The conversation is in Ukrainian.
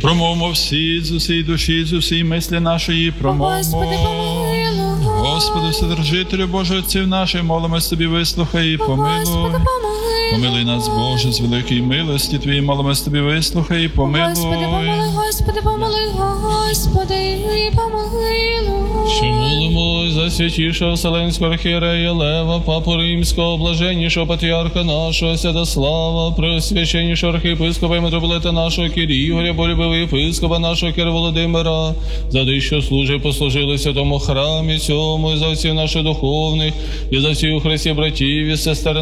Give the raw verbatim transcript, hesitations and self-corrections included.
Промовмо всі з усій душі, з усій мислі нашої, промовмо. Господи, помилуй. Господи, Вседержителю Боже, Отців наших, молимось Тобі, вислухай і помилуй. Господи, помилуй. Помилуй нас, Боже, з великої милості Твої, молимось Тобі, вислухай і помилуй. Господи, помилуй, Господи, помилуй, Господи, помилуй. Ще молимось за святішого Вселенського архієрея Лева, Папу Римського, блаженнішого патріарха нашого Святослава, преосвященнішого архієпископа і митрополита нашого Кирігоря, болюбивого єпископа нашого Кир Володимира, за те, що служить, послужили в святому храмі цьому, і за всіх наших духовних, і за всіх у Христі братів і сестер